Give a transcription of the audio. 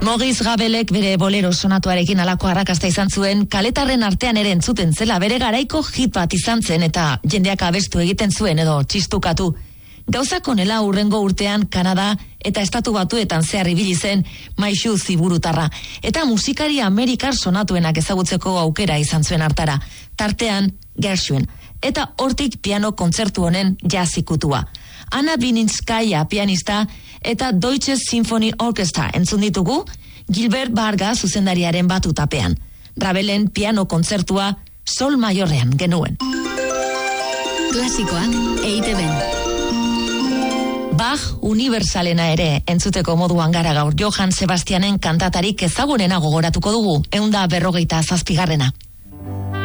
Maurice Ravelek bere bolero sonatuarekin alako arrakasta izan zuen, kaletarren artean ere entzuten zela, bere garaiko hit bat izan zen eta jendeak abestu egiten zuen edo txistukatu. Gauzak honela hurrengo urtean Kanada eta Estatu Batuetan zehar ibili zen Maisu Ziburutarra, eta musikari amerikar sonatuenak ezagutzeko aukera izan zuen hartara, tartean Gershwin, eta hortik piano kontzertu honen jazikutua. Anna Vininskaya pianista eta Deutsche Symphony Orchestra entzun ditugu, Gilbert Varga zuzendariaren batutapean. Ravelen piano kontzertua Sol Maiorrean genuen. Klasikoak EITB. Bach unibersalena ere entzuteko moduan gara gaur. Johann Sebastianen kantatarik ezagunena gogoratuko dugu, 157.